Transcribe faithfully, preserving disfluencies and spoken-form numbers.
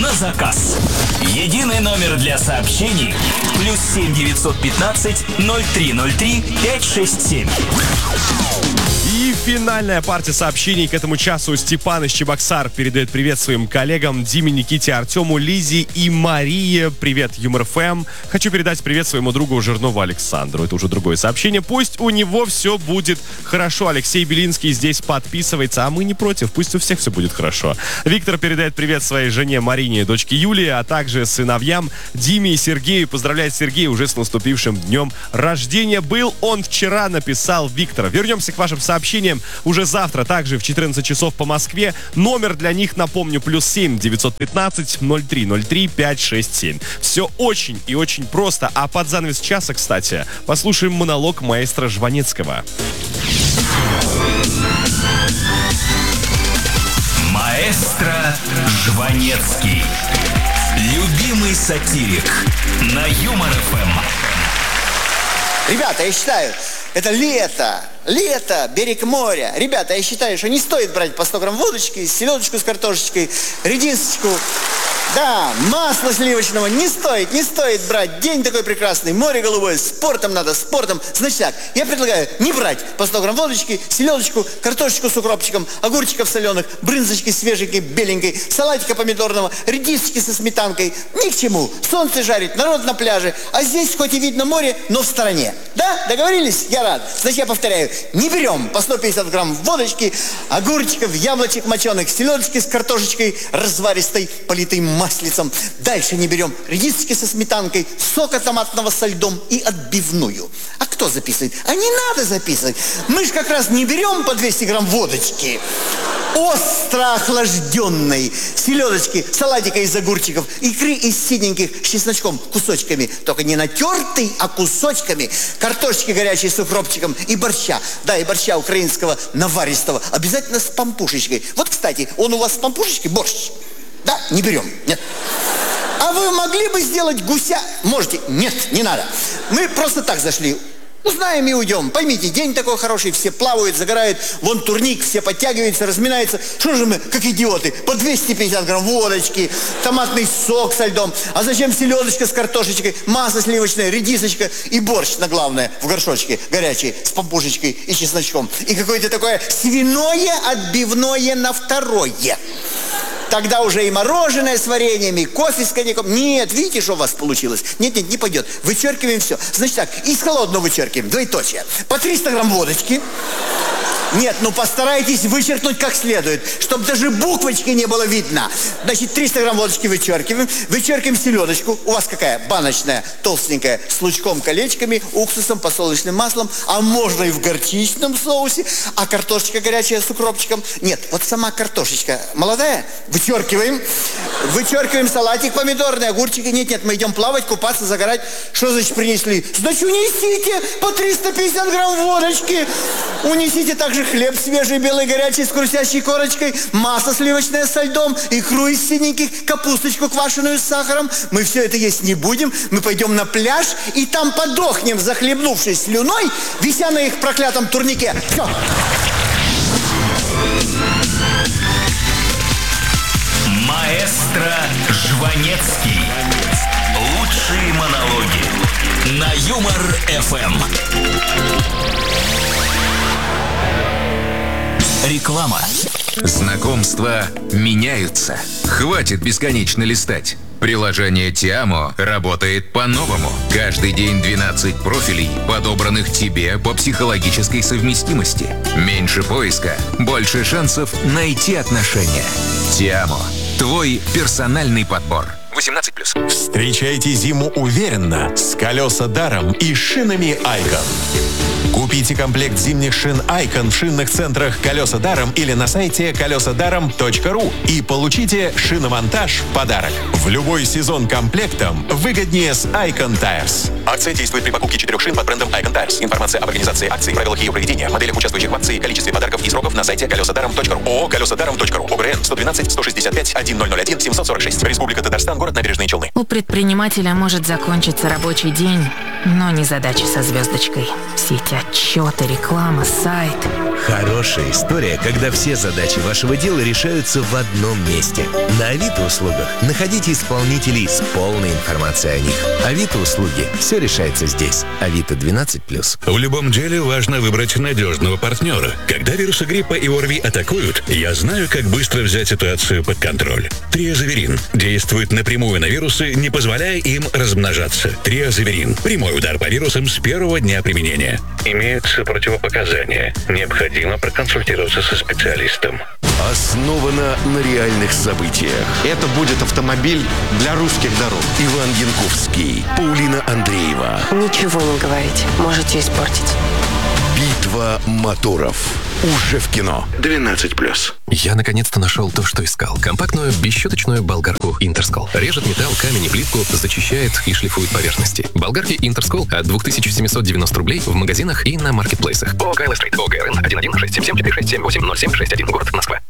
на заказ. Единый номер для сообщений плюс семь девятьсот пятнадцать ноль три ноль три пять шесть семь. И финальная партия сообщений к этому часу. Степан из Чебоксар передает привет своим коллегам Диме, Никите, Артему, Лизе и Марии. Привет, Юмор ФМ. Хочу передать привет своему другу Жирнову Александру. Это уже другое сообщение. Пусть у него все будет хорошо. Алексей Белинский здесь подписывается, а мы не против. Пусть у всех все будет хорошо. Виктор передает привет своей жене Марине и дочке Юлии, а также сыновьям Диме и Сергею. Поздравляет Сергея уже с наступившим днем рождения. Был он вчера, написал Виктор. Вернемся к вашим сообщениям уже завтра, также в четырнадцать часов по Москве. Номер для них, напомню, плюс семь девятьсот пятнадцать ноль три ноль три пять шесть семь. Все очень и очень просто. А под занавес часа, кстати, послушаем монолог маэстро Жванецкого. Маэстро Жванецкий. Любимый сатирик на Юмор ФМ. Ребята, я считаю, это лето, лето, берег моря. Ребята, я считаю, что не стоит брать по сто грамм водочки, селедочку с картошечкой, редисочку. Да, масла сливочного не стоит, не стоит брать. День такой прекрасный, море голубое, спортом надо, спортом. Значит так, я предлагаю не брать по сто грамм водочки, селедочку, картошечку с укропчиком, огурчиков соленых, брынзочки свеженькой, беленькой, салатика помидорного, редисочки со сметанкой. Ни к чему. Солнце жарит, народ на пляже. А здесь хоть и видно море, но в стороне. Да, договорились? Я рад. Значит, я повторяю, не берем по сто пятьдесят грамм водочки, огурчиков, яблочек моченых, селедочки с картошечкой разваристой, политой маслицем. Дальше не берем редисочки со сметанкой, сока томатного со льдом и отбивную. А кто записывает? А не надо записывать. Мы же как раз не берем по двести грамм водочки. Остро охлажденной селедочки, салатика из огурчиков, икры из синеньких с чесночком, кусочками. Только не натертый, а кусочками. Картошечки горячие с укропчиком и борща. Да, и борща украинского наваристого. Обязательно с пампушечкой. Вот, кстати, он у вас с пампушечкой борщ? Да, не берем. Нет. А вы могли бы сделать гуся? Можете? Нет, не надо. Мы просто так зашли. Узнаем и уйдем. Поймите, день такой хороший, все плавают, загорают, вон турник, все подтягиваются, разминаются. Что же мы, как идиоты, по двести пятьдесят грамм водочки, томатный сок со льдом. А зачем селедочка с картошечкой, масло сливочное, редисочка и борщ, на главное, в горшочке, горячий, с пампушечкой и чесночком. И какое-то такое свиное отбивное на второе. Тогда уже и мороженое с вареньем, и кофе с коньяком. Нет, видите, что у вас получилось? Нет, нет, не пойдет. Вычеркиваем все. Значит так, из холодного вычеркиваем, двоеточие. По триста грамм водочки. Нет, ну постарайтесь вычеркнуть как следует, чтобы даже буквочки не было видно. Значит, триста грамм водочки вычеркиваем. Вычеркиваем селедочку. У вас какая? Баночная, толстенькая, с лучком, колечками, уксусом, подсолнечным маслом. А можно и в горчичном соусе. А картошечка горячая с укропчиком? Нет, вот сама картошечка молодая. Вычеркиваем. Вычеркиваем салатик помидорный, огурчики. Нет, нет, мы идем плавать, купаться, загорать. Что значит принесли? Значит, унесите по триста пятьдесят грамм водочки. Унесите также хлеб свежий, белый, горячий, с хрустящей корочкой, масло сливочное со льдом, икру из синеньких, капусточку квашеную с сахаром. Мы все это есть не будем. Мы пойдем на пляж и там подохнем, захлебнувшись слюной, вися на их проклятом турнике. Все. Маэстро Жванецкий. Лучшие монологи на Юмор ФМ. Реклама. Знакомства меняются. Хватит бесконечно листать. Приложение Тиамо работает по-новому. Каждый день двенадцать профилей, подобранных тебе по психологической совместимости. Меньше поиска, больше шансов найти отношения. Тиамо. Твой персональный подбор. восемнадцать плюс. Встречайте зиму уверенно с колеса даром и шинами Айкон. Купите комплект зимних шин Айкон в шинных центрах «Колеса даром» или на сайте колеса даром точка ру и получите шиномонтаж в подарок. В любой сезон комплектом выгоднее с Айкон Tires. Акция действует при покупке четырех шин под брендом Айкон Tires. Информация об организации акции, правилах ее проведения, моделях, участвующих в акции, количестве подарков и сроков на сайте колеса даром точка ру. ООО «колеса даром точка ру». ОГРН сто двенадцать сто шестьдесят пять тысяча один семьсот сорок шесть. Республика Татарстан, город Набережные Челны. У предпринимателя может закончиться рабочий день, но не задачи со звездочкой. Все эти отчеты, реклама, сайт. Хорошая история, когда все задачи вашего дела решаются в одном месте. На Авито услугах находите исполнителей с полной информацией о них. Авито услуги. Все решается здесь. Авито двенадцать плюс. В любом деле важно выбрать надежного партнера. Когда вирусы гриппа и ОРВИ атакуют, я знаю, как быстро взять ситуацию под контроль. Триазаверин действует напрямую на вирусы, не позволяя им размножаться. Триазаверин. Прямой удар по вирусам с первого дня применения. Имеются противопоказания. Необходимо проконсультироваться со специалистом. Основано на реальных событиях. Это будет автомобиль для русских дорог. Иван Янковский, Паулина Андреева. Ничего не говорите, можете испортить. Битва моторов. Уже в кино. двенадцать плюс. Я наконец-то нашел то, что искал. Компактную бесщеточную болгарку Интерскол. Режет металл, камень и плитку, зачищает и шлифует поверхности. Болгарки Интерскол от две тысячи семьсот девяносто рублей в магазинах и на маркетплейсах. По Кайло Стрит, ОГРН один один шесть семь семь четыре шесть семь восемь ноль семь шесть один, город Москва.